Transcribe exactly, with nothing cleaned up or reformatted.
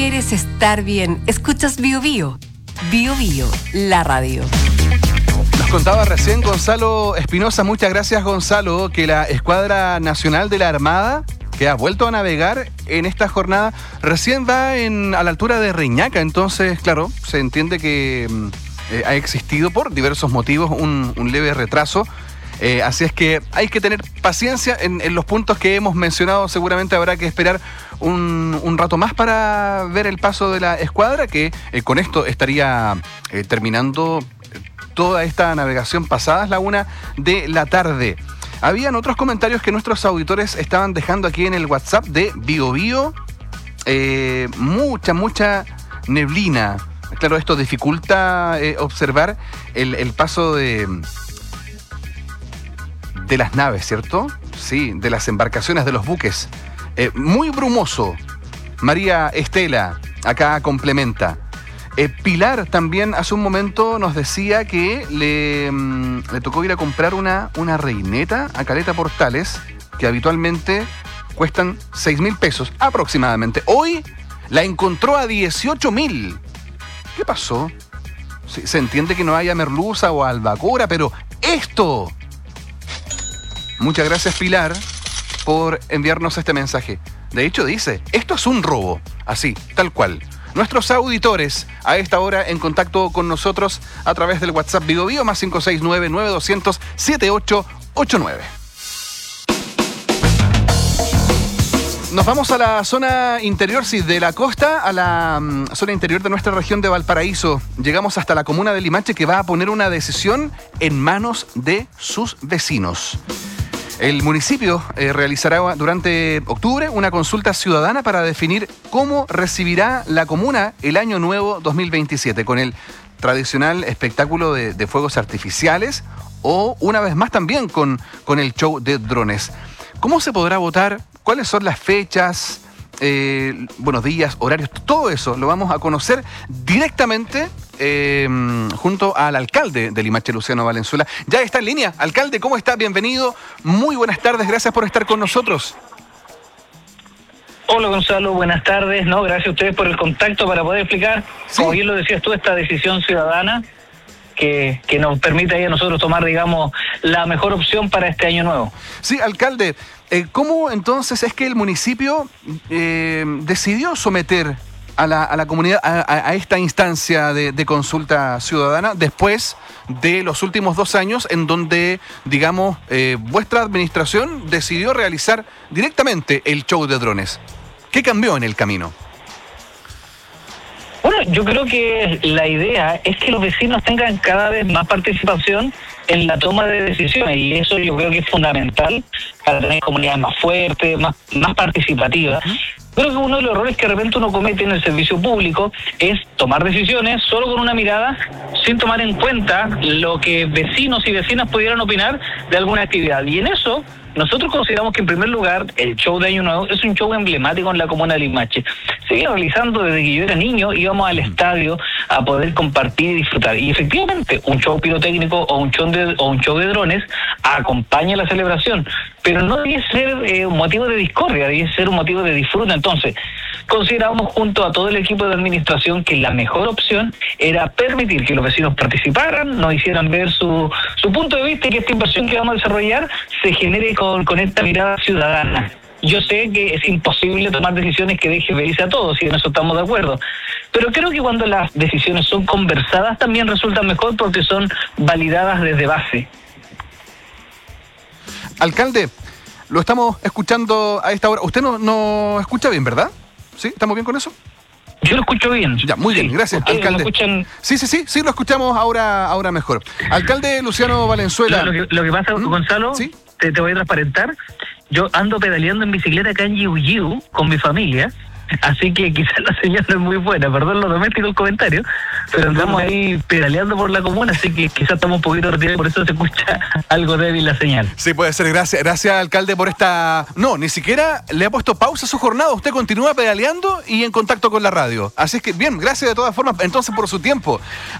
¿Quieres estar bien? Escuchas Bio Bio. Bio Bio, la radio. Nos contaba recién Gonzalo Espinosa, muchas gracias Gonzalo, que la Escuadra Nacional de la Armada, que ha vuelto a navegar en esta jornada, recién va en, a la altura de Reñaca. Entonces, claro, se entiende que eh, ha existido por diversos motivos un, un leve retraso. Eh, así es que hay que tener paciencia en, en los puntos que hemos mencionado. Seguramente habrá que esperar un, un rato más para ver el paso de la escuadra, que eh, con esto estaría eh, terminando toda esta navegación pasadas la una de la tarde. Habían otros comentarios que nuestros auditores estaban dejando aquí en el WhatsApp de Bio Bio. Eh, mucha, mucha neblina. Claro, esto dificulta eh, observar el, el paso de... de las naves, ¿cierto? Sí, de las embarcaciones, de los buques. Eh, muy brumoso. María Estela, acá complementa. Eh, Pilar también hace un momento nos decía que le, mmm, le tocó ir a comprar una, una reineta a Caleta Portales, que habitualmente cuestan seis mil pesos aproximadamente. Hoy la encontró a dieciocho mil. ¿Qué pasó? Sí, se entiende que no haya merluza o albacora, pero esto... Muchas gracias, Pilar, por enviarnos este mensaje. De hecho, dice, esto es un robo. Así, tal cual. Nuestros auditores a esta hora en contacto con nosotros a través del WhatsApp Bio Bio más cinco seis nueve, nueve dos cero cero, siete ocho ocho nueve. Nos vamos a la zona interior, sí, de la costa a la um, zona interior de nuestra región de Valparaíso. Llegamos hasta la comuna de Limache, que va a poner una decisión en manos de sus vecinos. El municipio eh, realizará durante octubre una consulta ciudadana para definir cómo recibirá la comuna el año nuevo dos mil veintisiete, con el tradicional espectáculo de, de fuegos artificiales o, una vez más, también con, con el show de drones. ¿Cómo se podrá votar? ¿Cuáles son las fechas? Eh, buenos días, horarios, todo eso lo vamos a conocer directamente eh, junto al alcalde de Limache, Luciano Valenzuela. Ya está en línea. Alcalde, ¿cómo está? Bienvenido. Muy buenas tardes, gracias por estar con nosotros. Hola Gonzalo, buenas tardes. No, gracias a ustedes por el contacto para poder explicar, sí, como bien lo decías tú, esta decisión ciudadana que, que nos permite ahí a nosotros tomar, digamos, la mejor opción para este año nuevo. Sí, alcalde, eh, ¿cómo entonces es que el municipio eh, decidió someter a la, a la comunidad a, a esta instancia de, de consulta ciudadana después de los últimos dos años en donde, digamos, eh, vuestra administración decidió realizar directamente el show de drones? ¿Qué cambió en el camino? Bueno, yo creo que la idea es que los vecinos tengan cada vez más participación en la toma de decisiones, y eso yo creo que es fundamental para tener comunidades más fuertes, más, más participativas. Creo que uno de los errores que de repente uno comete en el servicio público es tomar decisiones solo con una mirada, sin tomar en cuenta lo que vecinos y vecinas pudieran opinar de alguna actividad. Y en eso, nosotros consideramos que, en primer lugar, el show de Año Nuevo es un show emblemático en la comuna de Limache. Se viene realizando desde que yo era niño, íbamos al estadio a poder compartir y disfrutar. Y efectivamente, un show pirotécnico o un show de, o un show de drones acompaña la celebración, pero no debe ser eh, un motivo de discordia, debe ser un motivo de disfrute. Entonces, consideramos junto a todo el equipo de administración que la mejor opción era permitir que los vecinos participaran, nos hicieran ver su, su punto de vista, y que esta inversión que vamos a desarrollar se genere con, con esta mirada ciudadana. Yo sé que es imposible tomar decisiones que dejen feliz a todos, y en eso estamos de acuerdo, pero creo que cuando las decisiones son conversadas también resultan mejor porque son validadas desde base. Alcalde, lo estamos escuchando a esta hora. Usted no, no escucha bien, ¿verdad? ¿Sí? ¿Estamos bien con eso? Yo lo escucho bien. Ya, muy bien, sí, gracias, alcalde. ¿Me escuchan? Sí, sí, sí, sí, lo escuchamos ahora, ahora mejor. Alcalde Luciano Valenzuela. Lo, lo, que, lo que pasa, ¿Mm? Gonzalo, ¿sí? te, te voy a transparentar. Yo ando pedaleando en bicicleta acá en Yiu con mi familia, así que quizás la señal no es muy buena, perdón lo doméstico el comentario, pero andamos ahí pedaleando por la comuna, así que quizás estamos un poquito retirados, por eso se escucha algo débil la señal. Sí, puede ser. Gracias, gracias, alcalde, por esta... No, ni siquiera le ha puesto pausa a su jornada. Usted continúa pedaleando y en contacto con la radio. Así es que, bien, gracias de todas formas, entonces, por su tiempo.